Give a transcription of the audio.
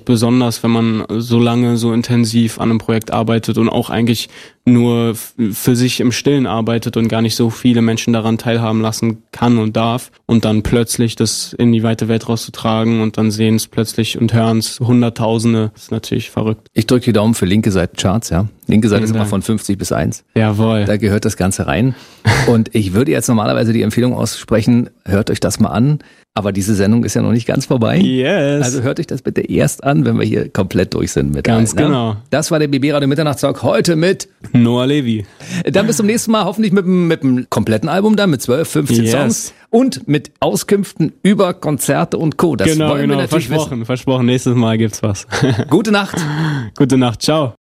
besonders, wenn man so lange, so intensiv an einem Projekt arbeitet und auch eigentlich nur für sich im Stillen arbeitet und gar nicht so viele Menschen daran teilhaben lassen kann und darf und dann plötzlich das in die weite Welt rauszutragen und dann sehen es plötzlich und hören es Hunderttausende, ist natürlich verrückt. Ich drücke die Daumen für linke Seitencharts, ja. Linke Seite ist immer von 50 bis 1. Jawohl. Da gehört das Ganze rein. Und ich würde jetzt normalerweise die Empfehlung aussprechen, hört euch das mal an. Aber diese Sendung ist ja noch nicht ganz vorbei. Yes. Also hört euch das bitte erst an, wenn wir hier komplett durch sind mit Ganz allen, genau. Ne? Das war der BB Radio Mitternachtstalk heute mit Noah Levi. Dann bis zum nächsten Mal, hoffentlich mit dem kompletten Album dann, mit 12, 15 Songs und mit Auskünften über Konzerte und Co. Das wollen wir natürlich versprochen. Nächstes Mal gibt's was. Gute Nacht. Gute Nacht, ciao.